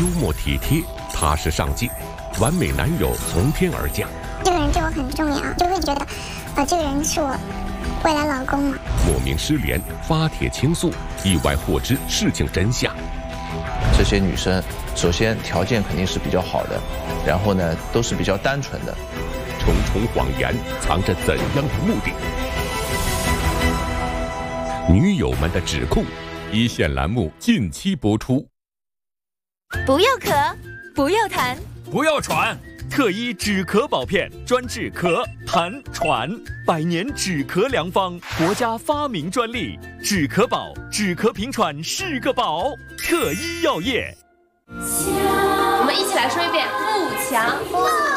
幽默体贴，踏实上进，完美男友从天而降。 这个人对我很重要，就会觉得，这个人是我未来老公嘛。 莫名失联，发帖倾诉，意外获知事情真相。 这些女生，首先条件肯定是比较好的，然后呢，都是比较单纯的。 重重谎言藏着怎样的目的？女友们的指控，一线栏目近期播出。 不要咳，不要痰， 不要喘，特医止咳宝片专治咳、痰、喘，100年止咳良方，国家发明专利，止咳宝，止咳平喘是个宝。特医药业。 我们一起来说一遍：富强。